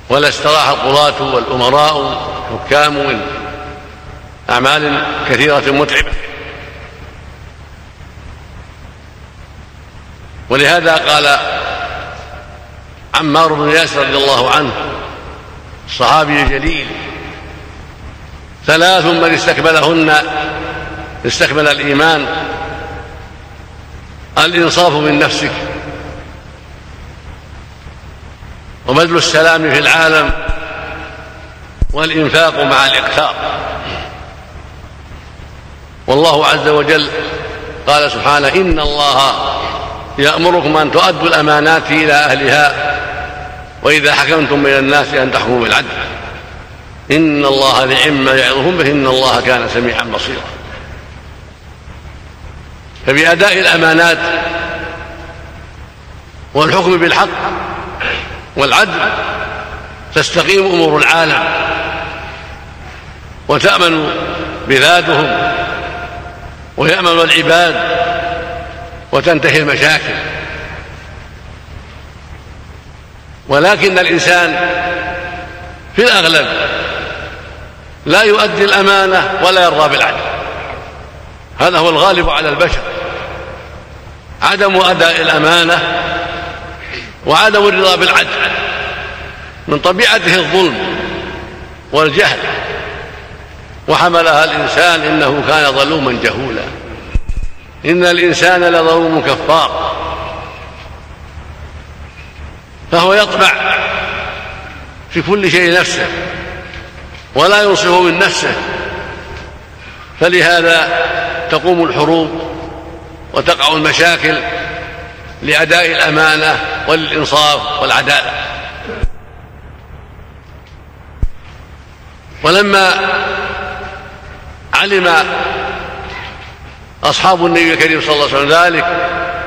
ولا استراح القضاة والأمراء والحكام من أعمال كثيرة متعبة. ولهذا قال عمار بن ياسر رضي الله عنه الصحابي الجليل: ثلاث من استكملهن استكمل الإيمان: الإنصاف من نفسك، وبذل السلام في العالم، والإنفاق مع الإقتار. والله عز وجل قال سبحانه: إن الله يأمركم أن تؤدوا الأمانات إلى أهلها وإذا حكمتم بين الناس أن تحكموا بالعدل إن الله نعم يعظكم به إن الله كان سميعا بصيرا. فبأداء الأمانات والحكم بالحق والعدل تستقيم أمور العالم وتأمن بلادهم ويأمن العباد وتنتهي المشاكل. ولكن الإنسان في الأغلب لا يؤدي الأمانة ولا يرضى بالعدل، هذا هو الغالب على البشر، عدم أداء الأمانة وعدم الرضا بالعدل. من طبيعته الظلم والجهل، وحملها الإنسان إنه كان ظلوما جهولا إن الإنسان لظلوم كفار. فهو يطمع في كل شيء نفسه ولا ينصف من نفسه، فلهذا تقوم الحروب وتقع المشاكل لأداء الأمانة والإنصاف والعدالة. ولما علم أصحاب النبي الكريم صلى الله عليه وسلم ذلك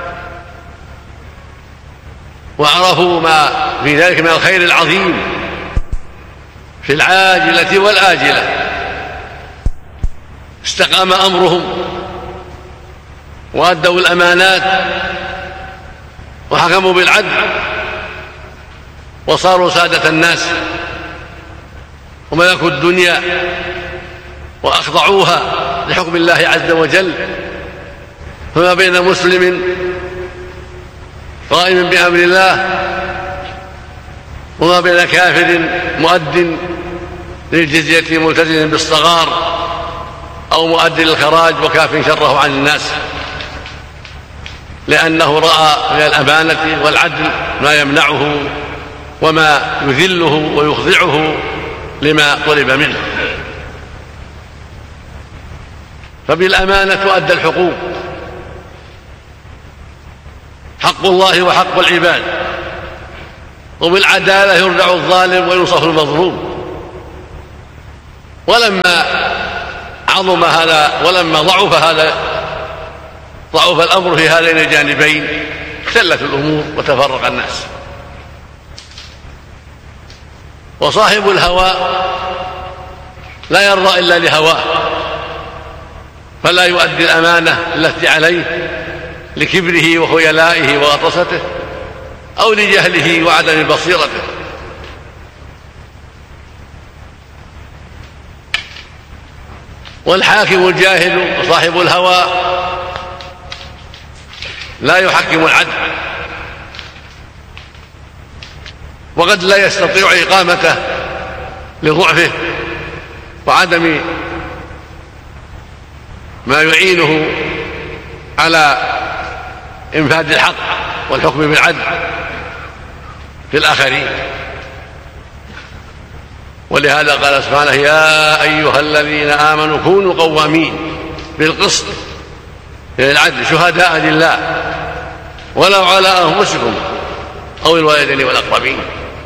وعرفوا ما في ذلك من الخير العظيم في العاجلة والآجلة، استقام أمرهم وأدوا الأمانات وحكموا بالعدل وصاروا سادة الناس وملكوا الدنيا وأخضعوها لحكم الله عز وجل. فما بين مسلم قائم بأمر الله وما بين كافر مؤد للجزية ملتزم بالصغار أو مؤد للخراج وكاف شره عن الناس، لأنه رأى من الأمانة والعدل ما يمنعه وما يذله ويخضعه لما طلب منه. فبالأمانة تؤدى الحقوق، حق الله وحق العباد، وبالعدالة يردع الظالم وينصف المظلوم. ولما عظم هذا ولما ضعف الأمر في هذين الجانبين اختلت الأمور وتفرق الناس. وصاحب الهوى لا يرضى إلا لهواه، فلا يؤدي الأمانة التي عليه لكبره وخيلائه وغطرسته أو لجهله وعدم بصيرته. والحاكم الجاهل وصاحب الهوى لا يحكم العدل، وقد لا يستطيع إقامته لضعفه وعدم ما يعينه على إنفاذ الحق والحكم بالعدل في الآخرين. ولهذا قال سبحانه: يا أيها الذين آمنوا كونوا قوامين بالقسط للعدل شهداء لله ولو على أنفسكم أو الوالدين والأقربين.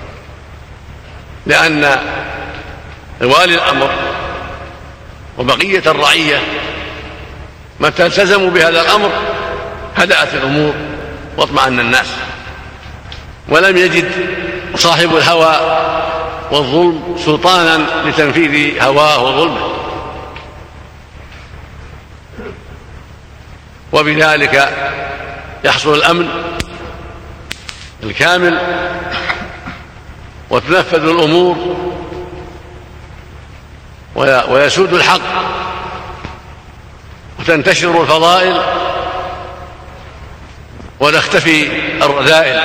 لأن والي الأمر وبقية الرعية متى التزموا بهذا الأمر هدأت الأمور واطمأن الناس، ولم يجد صاحب الهوى والظلم سلطانا لتنفيذ هواه وظلمه. وبذلك يحصل الأمن الكامل وتنفذ الأمور ويسود الحق وتنتشر الفضائل ونختفي الرذائل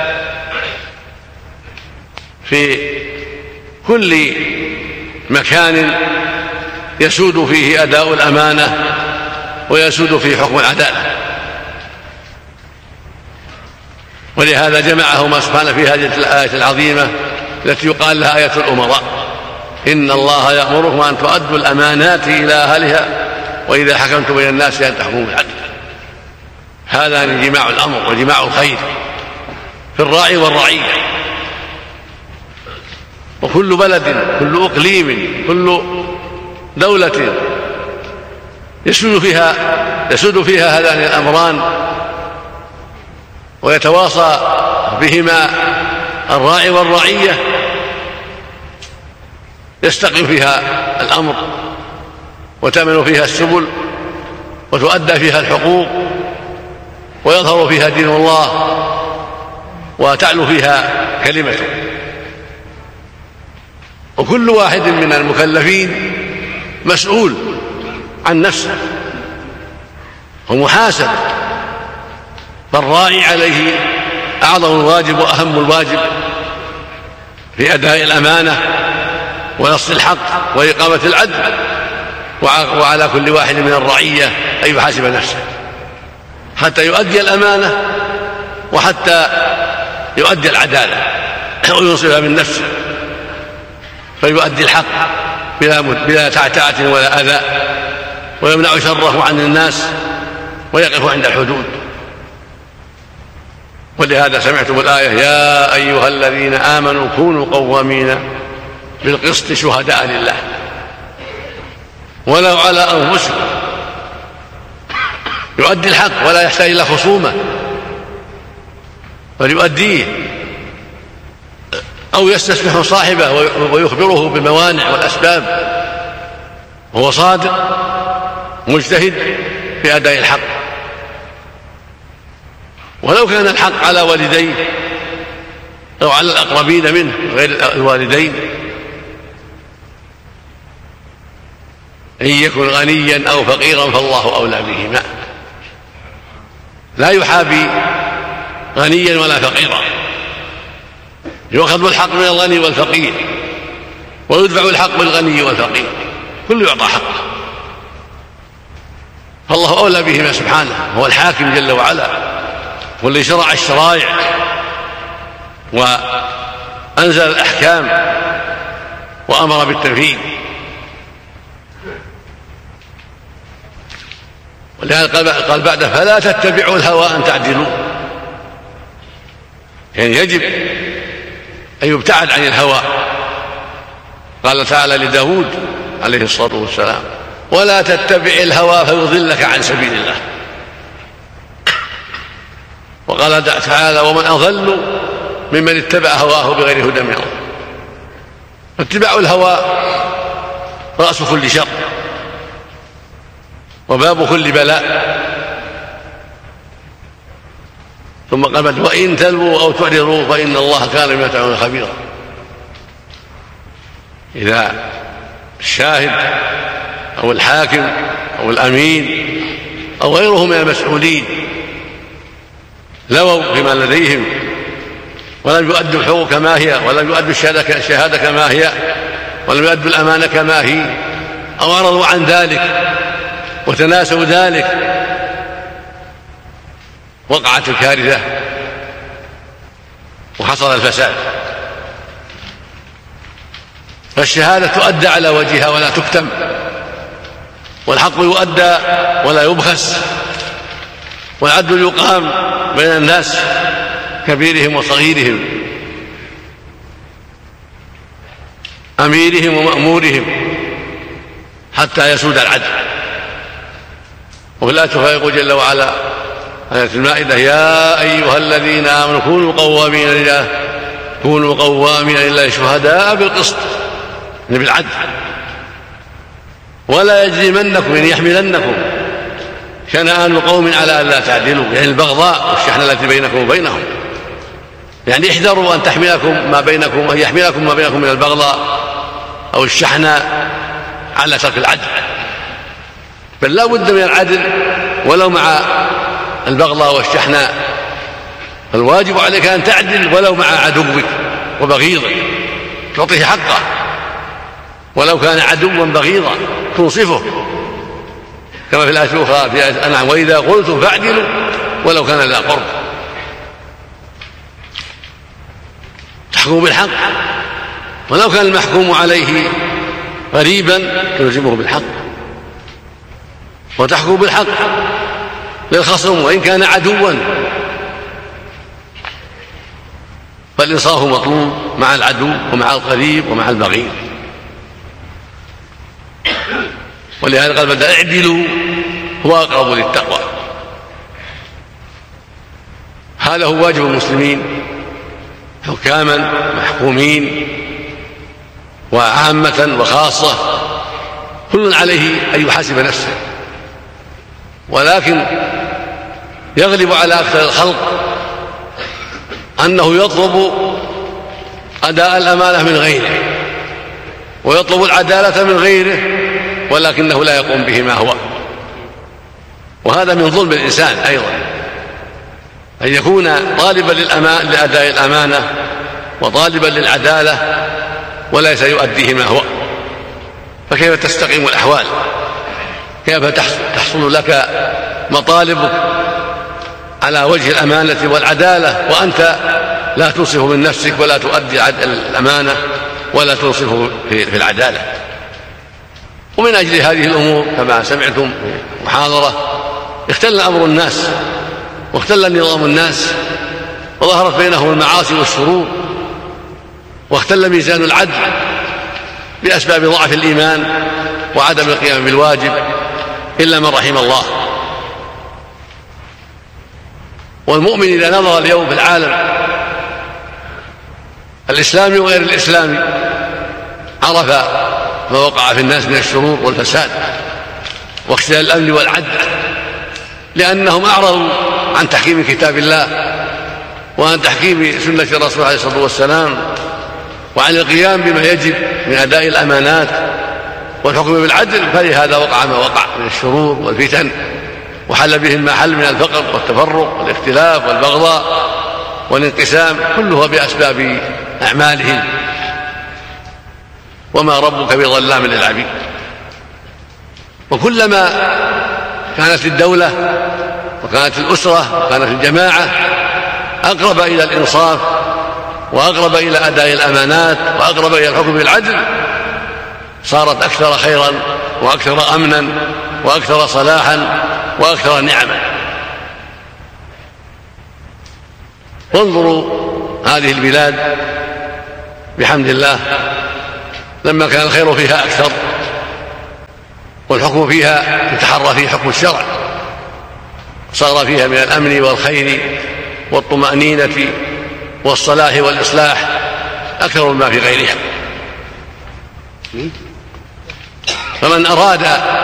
في كل مكان يسود فيه أداء الأمانة ويسود فيه حكم العدالة. ولهذا جمعهما سبحانه في هذه الآية العظيمة التي يقال لها آية الأمراء: إن الله يأمركم أن تؤدوا الأمانات إلى أهلها وإذا حكمتم بين الناس أن تحكموا بالعدل. هذا جماع الأمر وجماع الخير في الراعي والرعية. وكل بلد، كل إقليم، كل دولة يسود فيها هذان الأمران ويتواصى بهما الراعي والرعية يستقيم فيها الأمر وتأمن فيها السبل وتؤدى فيها الحقوق ويظهر فيها دين الله وتعلو فيها كلمته. وكل واحد من المكلفين مسؤول عن نفسه ومحاسب، فالراعي عليه أعظم الواجب وأهم الواجب في أداء الأمانة ونصر الحق وإقامة العدل، وعلى كل واحد من الرعية أن يحاسب نفسه حتى يؤدي الأمانة وحتى يؤدي العدالة وينصفها من نفسه، فيؤدي الحق بلا تعتعة ولا أذى، ويمنع شره عن الناس ويقف عند الحدود. ولهذا سمعتم الآية: يا أيها الذين آمنوا كونوا قوامين بالقسط شهداء لله ولو على أنفسكم. يؤدي الحق ولا يحتاج إلى خصومة، بل يؤديه أو يستسمح صاحبه ويخبره بالموانع والأسباب، وهو صادق مجتهد في أداء الحق. ولو كان الحق على والديه أو على الأقربين منه غير الوالدين، إن يكن غنيا أو فقيرا فالله أولى بهما. لا يحابي غنيا ولا فقيرا، يؤخذ الحق من الغني والفقير ويدفع الحق بالغني والفقير، كل يعطى حقه، فالله أولى بهما سبحانه، هو الحاكم جل وعلا، والذي شرع الشرائع وأنزل الأحكام وأمر بالتنفيذ. ولهذا قال بعده: فلا تتبعوا الهوى أن تعدلوا. يعني يجب أن يبتعد عن الهوى. قال تعالى لداود عليه الصلاة والسلام: ولا تتبع الهوى فيضلك عن سبيل الله. وقال تعالى: ومن أضل ممن اتبع هواه بغير هدى من الله. فاتباع الهوى رأس كل شر وباب كل بلاء. ثم قال: وإن تلووا أو تعرضوا فإن الله كان بما تعملون خبيرا. إذا الشاهد أو الحاكم أو الأمين أو غيره من المسؤولين لووا فيما لديهم ولم يؤدوا الحقوق كما هي، ولم يؤدوا الشهادة كما هي، ولم يؤدوا الأمانة كما هي، أو أعرضوا عن ذلك وتناسوا ذلك، وقعت الكارثة وحصل الفساد. فالشهادة تؤدى على وجهها ولا تكتم، والحق يؤدى ولا يبخس، والعدل يقام بين الناس كبيرهم وصغيرهم، أميرهم ومأمورهم، حتى يسود العدل. ولا تفارق جل وعلا آية المائدة: يا أيها الذين آمنوا كونوا قوامين لله شهداء بالقسط، يعني بالعدل، ولا يجرمنكم، يعني يحملنكم شنآن قوم على ألا تعدلوا، يعني البغضاء والشحنة التي بينكم وبينهم. يعني احذروا أن يحملكم ما بينكم من البغضاء أو الشحناء على ترك العدل، بل لا بد من العدل ولو مع البغضاء والشحناء. فالواجب عليك أن تعدل ولو مع عدوك وبغيضك، تعطيه حقه ولو كان عدوا بغيضا، تنصفه كما في الآية الأخرى في آية الأنعام: وإذا قلتم فاعدلوا ولو كان ذا قرب. تحكم بالحق ولو كان المحكوم عليه غريبا تلزمه بالحق، وتحكم بالحق للخصم وإن كان عدوا، فالإنصاف مطلوب مع العدو ومع القريب ومع البغيض. ولهذا قال: بدأ اعدلوا هو أقرب للتقوى. هذا هو واجب المسلمين حكاما محكومين وعامة وخاصة، كل عليه أن يحاسب نفسه، ولكن يغلب على أكثر الخلق أنه يطلب أداء الأمانة من غيره ويطلب العدالة من غيره، ولكنه لا يقوم به ما هو. وهذا من ظلم الإنسان أيضا، أن يكون طالبا لأداء الأمانة وطالبا للعدالة وليس يؤديه ما هو. فكيف تستقيم الأحوال؟ كيف تحصل لك مطالبك على وجه الأمانة والعدالة وأنت لا تنصف من نفسك ولا تؤدي الأمانة ولا تنصف في العدالة؟ ومن أجل هذه الأمور كما سمعتم في محاضرة اختل أمر الناس واختل نظام الناس وظهرت بينهم المعاصي والشرور، واختل ميزان العدل بأسباب ضعف الإيمان وعدم القيام بالواجب إلا من رحم الله. والمؤمن إذا نظر اليوم في العالم الإسلامي وغير الإسلامي عرف ما وقع في الناس من الشرور والفساد واختلال الأمن والعدل، لأنهم أعرضوا عن تحكيم كتاب الله وعن تحكيم سنة الرسول عليه الصلاة والسلام وعن القيام بما يجب من أداء الأمانات والحكم بالعدل، فلهذا وقع ما وقع من الشرور والفتن، وحل بهم ما حل من الفقر والتفرق والاختلاف والبغضاء والانقسام، كلها بأسباب أعمالهم. وما ربك بظلام للعبيد. وكلما كانت الدولة وكانت الأسرة وكانت الجماعة أقرب إلى الإنصاف وأقرب إلى أداء الأمانات وأقرب إلى الحكم بالعدل، صارت أكثر خيرا وأكثر أمنا وأكثر صلاحا وأكثر نعما. وانظروا هذه البلاد بحمد الله لما كان الخير فيها أكثر والحكم فيها يتحرى فيه حكم الشرع، صار فيها من الأمن والخير والطمأنينة والصلاح والإصلاح أكثر مما في غيرها. فمن أراد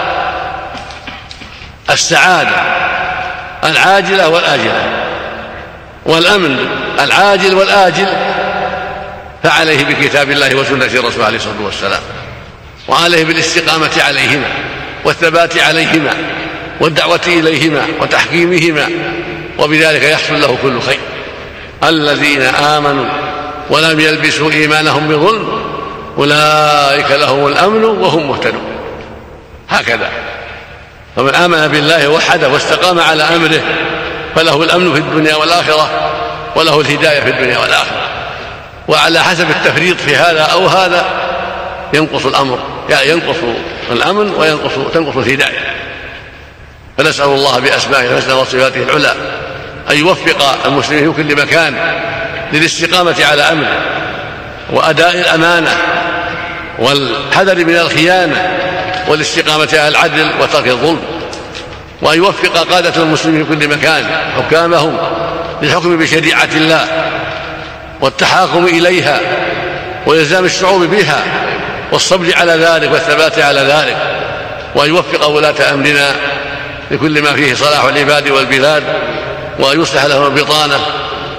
السعادة العاجلة والآجلة والأمن العاجل والآجل فعليه بكتاب الله وسنة الرسول عليه الصلاة والسلام، وعليه بالاستقامة عليهما والثبات عليهما والدعوة إليهما وتحكيمهما، وبذلك يحصل له كل خير. الذين آمنوا ولم يلبسوا إيمانهم بظلم أولئك لهم الأمن وهم مهتدون. هكذا فمن آمن بالله وحده واستقام على أمره فله الأمن في الدنيا والآخرة وله الهداية في الدنيا والآخرة. وعلى حسب التفريط في هذا أو هذا ينقص الأمر، يعني ينقص الأمن وتنقص الهداية. فنسأل الله بأسمائه الحسنى وصفاته العلى أن يوفق المسلمين في كل مكان للاستقامة على أمره وأداء الأمانة والحذر من الخيانة والاستقامة على العدل وترك الظلم، وأن يوفق قادة المسلمين في كل مكان حكامهم للحكم بشريعة الله والتحاكم إليها وإلزام الشعوب بها والصبر على ذلك والثبات على ذلك، وأن يوفق ولاة أمرنا لكل ما فيه صلاح العباد والبلاد، وأن يصلح لهم البطانة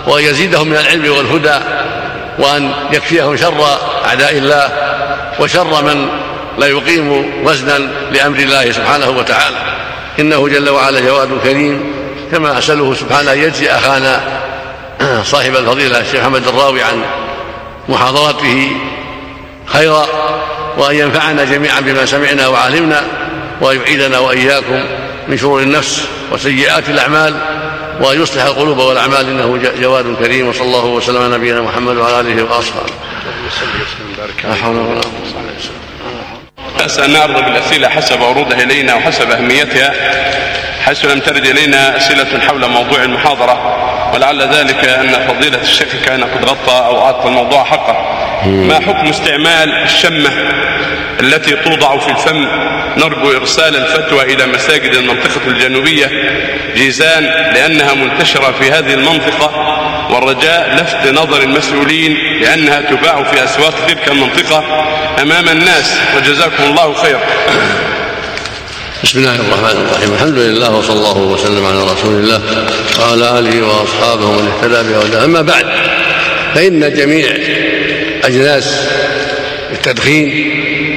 وأن يزيدهم من العلم والهدى، وأن يكفيهم شر أعداء الله وشر من لا يقيم وزنا لأمر الله سبحانه وتعالى، إنه جل وعلا جواد كريم. كما أسأله سبحانه أن يجزي أخانا صاحب الفضيلة الشيخ محمد الراوي عن محاضرته خيرا، وأن ينفعنا جميعا بما سمعنا وعلمنا، وأن يعيدنا وإياكم من شرور النفس وسيئات الأعمال، وأن يصلح القلوب والأعمال، إنه جواد كريم. وصلى الله وسلم على نبينا محمد وعلى آله وأصحابه. لا حول ولا قوة إلا بالله. سنعرض بالأسئلة حسب ورودها إلينا وحسب أهميتها، حيث لم ترد إلينا أسئلة حول موضوع المحاضرة، ولعل ذلك أن فضيلة الشيخ كان قد غطى أو أعطى الموضوع حقه. ما حكم استعمال الشمة التي توضع في الفم؟ نرجو إرسال الفتوى إلى مساجد المنطقة الجنوبية جيزان لأنها منتشرة في هذه المنطقة، والرجاء لفت نظر المسؤولين لأنها تباع في أسواق تلك المنطقة أمام الناس، وجزاكم الله خير. بسم الله الرحمن الرحيم. الحمد لله وصلى الله وسلم على رسول الله وعلى آله وأصحابه ومن اهتدى بهداه. أما بعد، فإن جميع أجناس التدخين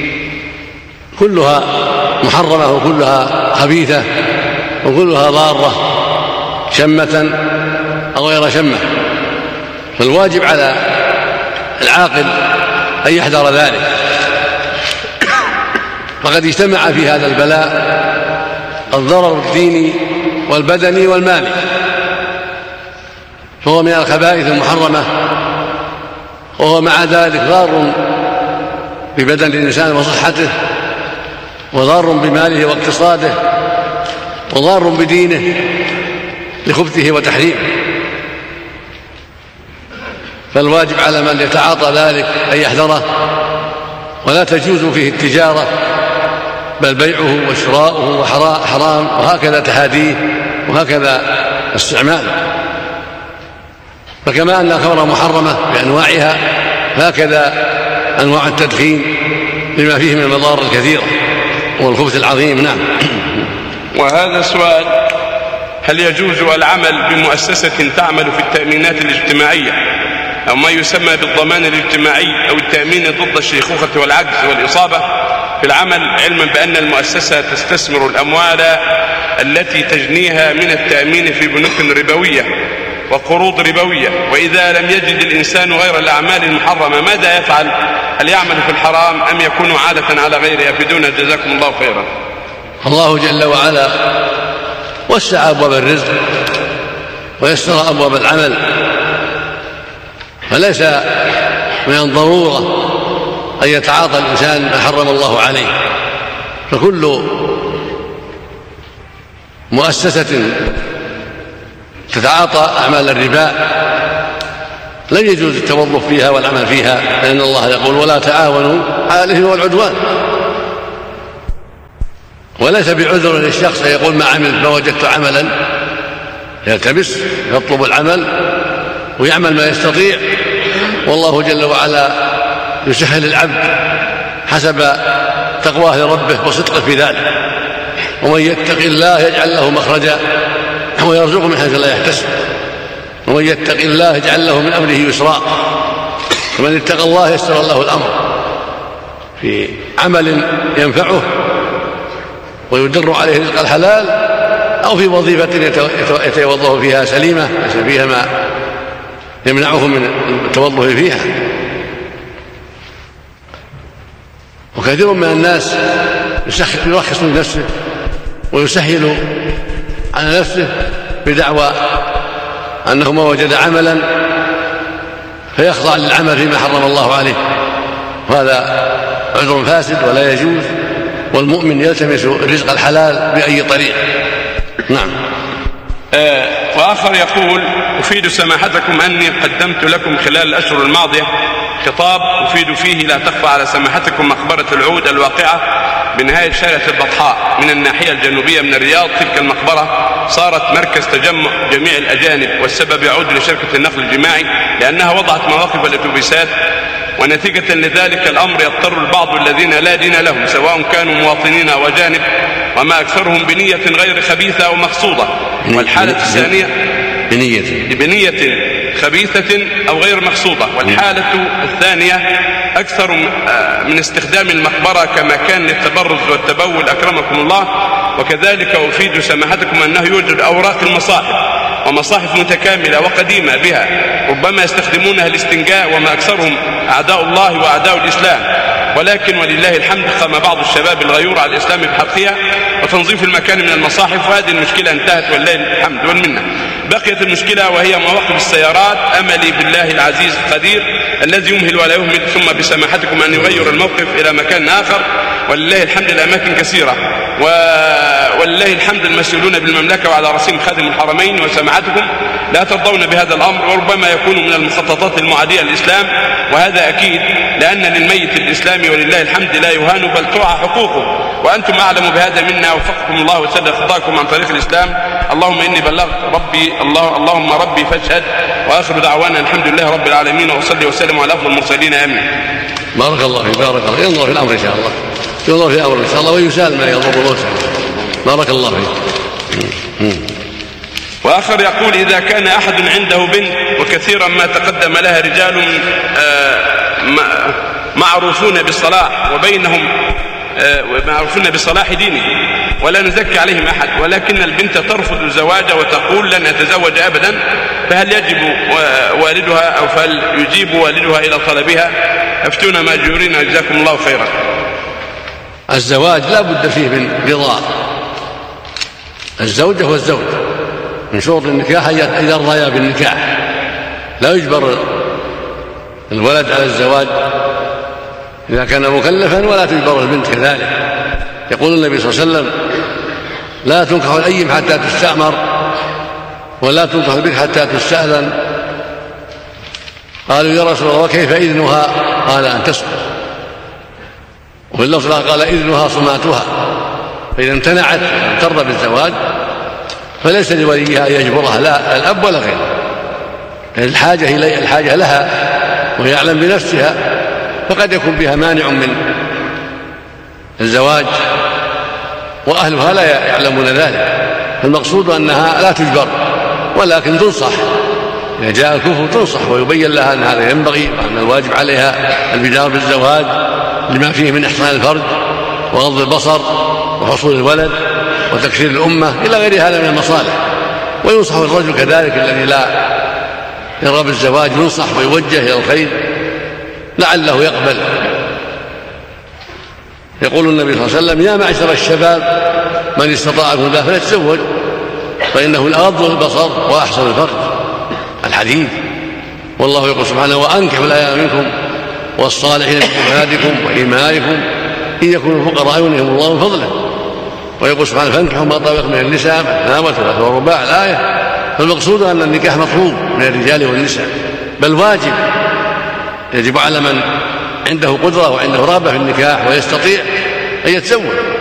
كلها محرمة وكلها خبيثة وكلها ضارة، شمة أو غير شمة. فالواجب على العاقل أن يحذر ذلك، فقد اجتمع في هذا البلاء الضرر الديني والبدني والمالي، فهو من الخبائث المحرمة، وهو مع ذلك ضار ببدن الإنسان وصحته، وضار بماله واقتصاده، وضار بدينه لخبثه وتحريمه. فالواجب على من يتعاطى ذلك أن يحذره، ولا تجوز فيه التجارة، بل بيعه وشراؤه حرام، وهكذا تهاديه وهكذا استعماله. فكما أن الخمر محرمة بأنواعها، هكذا أنواع التدخين لما فيه من المضار الكثيرة والخبث العظيم. نعم. وهذا سؤال: هل يجوز العمل بمؤسسة تعمل في التأمينات الاجتماعية أو ما يسمى بالضمان الاجتماعي أو التأمين ضد الشيخوخة والعجز والإصابة في العمل، علما بأن المؤسسة تستثمر الأموال التي تجنيها من التأمين في بنوك ربوية وقروض ربوية، وإذا لم يجد الإنسان غير الأعمال المحرمة ماذا يفعل؟ هل يعمل في الحرام أم يكون عادة على غيره؟ أفيدونا جزاكم الله خيرا. الله جل وعلا وسع أبواب الرزق ويسر أبواب العمل، فليس من الضرورة أن يتعاطى الإنسان ما حرم الله عليه. فكل مؤسسة تتعاطى أعمال الربا لن يجوز التوظف فيها والعمل فيها، لأن الله يقول: ولا تعاونوا على الإثم والعدوان. وليس بعذر للشخص أن يقول: ما عملت، ما وجدت عملا، يلتمس يطلب العمل ويعمل ما يستطيع، والله جل وعلا يسهل العبد حسب تقواه لربه وصدقه في ذلك. ومن يتق الله يجعل له مخرجا ويرزقه من حيث لا يحتسب، ومن يتق الله يجعل له من أمره يسرا. فمن اتقى الله يسر الله الأمر في عمل ينفعه ويدر عليه رزق الحلال، أو في وظيفة يتوظف فيها سليمة ليس فيها ما يمنعه من التوظف فيها. وكثير من الناس يرخص من نفسه ويسهل على نفسه بدعوى أنه ما وجد عملا فيخضع للعمل فيما حرم الله عليه، وهذا عذر فاسد ولا يجوز، والمؤمن يلتمس الرزق الحلال بأي طريق. نعم. وآخر يقول: أفيد سماحتكم أني قدمت لكم خلال الأشهر الماضية خطاب أفيد فيه لا تخفى على سماحتكم مقبرة العود الواقعة بنهاية شارع البطحاء من الناحية الجنوبية من الرياض. تلك المقبرة صارت مركز تجمع جميع الأجانب، والسبب يعود لشركة النقل الجماعي لأنها وضعت مواقف الأتوبيسات، ونتيجة لذلك الأمر يضطر البعض الذين لا دين لهم سواء كانوا مواطنين أو أجانب، وما أكثرهم بنية غير خبيثة أو مقصودة. والحالة الثانية بنية خبيثة أو غير مقصودة. والحالة الثانية أكثر من استخدام المقبرة كمكان للتبرز والتبول أكرمكم الله. وكذلك أفيد سماحتكم أنه يوجد أوراق المصاحف ومصاحف متكاملة وقديمة بها ربما يستخدمونها الاستنجاء، وما أكثرهم أعداء الله وأعداء الإسلام. ولكن ولله الحمد قام بعض الشباب الغيور على الإسلام بحقها وتنظيف المكان من المصاحف، وهذه المشكلة انتهت ولله الحمد والمنة. بقيت المشكلة وهي مواقف السيارات. أملي بالله العزيز القدير الذي يمهل ولا يهمل ثم بسماحتكم أن يغير الموقف إلى مكان آخر. ولله الحمد الأماكن كثيرة، ولله الحمد المسؤولون بالمملكة وعلى رأسهم خادم الحرمين وسماحتكم لا ترضون بهذا الأمر، وربما يكون من المخططات المعادية للإسلام، وهذا أكيد، لأن للميت الإسلامي ولله الحمد لا يهان بل تعى حقوقه، وأنتم أعلم بهذا منا، وفقكم الله وسدد خطاكم عن طريق الإسلام. اللهم إني بلغت ربي اللهم ربي فاشهد. وآخر دعوانا الحمد لله رب العالمين، وأصلي وسلم على أفضل المرسلين. آمين. بارك الله فيك، بارك الله. ينظر في الأمر إن شاء الله، ينظر في الأمر إن شاء الله، ويسال ما يضر موته. بارك الله فيك. وآخر يقول: إذا كان أحد عنده بنت وكثيرا ما تقدم لها رجال معروفون بالصلاح وبينهم معروفون بصلاح دينه ولا نزكي عليهم أحد، ولكن البنت ترفض الزواج وتقول لن أتزوج أبدا، فهل يجب والدها أو فهل يجيب والدها إلى طلبها؟ أفتونا ماجورين جزاكم الله خيرا. الزواج لا بد فيه من رضا الزوجة والزوج، من شروط النكاح إذا رضيا بالنكاح. لا يجبر الولد على الزواج إذا كان مكلفا، ولا تجبر البنت كذلك. يقول النبي صلى الله عليه وسلم: لا تنكح الأيم حتى تستأمر، ولا تنكح البكر حتى تستأذن. قالوا: يا رسول الله وكيف إذنها؟ قال: أن تسقط. وفي اللفظ قال: إذنها صماتها. فإذا امتنعت أن ترضى بالزواج فليس لوليها أن يجبرها، لا الأب ولا غيره، الحاجة لها وهي أعلم بنفسها، فقد يكون بها مانع من الزواج وأهلها لا يعلمون ذلك. فالمقصود أنها لا تجبر، ولكن تنصح إذا جاء الكفر، تنصح ويبين لها أن هذا ينبغي، وأن الواجب عليها البدار بالزواج لما فيه من إحصان الفرج وغض البصر وحصول الولد وتكسير الأمة إلى غير هذا من المصالح. وينصح الرجل كذلك الذي لا يرغب الزواج، ينصح ويوجه إلى الخير لعله يقبل. يقول النبي صلى الله عليه وسلم: يا معشر الشباب من استطاع منكم الباءة فليتزوج فإنه الأغض للبصر وأحسن الفرج، الحديث. والله يقول سبحانه: وأنكحوا الأيام منكم والصالحين من عبادكم وإمائكم إن يكونوا فقراء يغنيهم الله من فضله. ويقول سبحانه: فانكحوا ما طاب لكم من النساء مثنى وثلاث ورباع، الآية. فالمقصود أن النكاح مطلوب من الرجال والنساء، بل واجب، يجب على من عنده قدرة وعنده رغبة في النكاح ويستطيع أن يتزوج.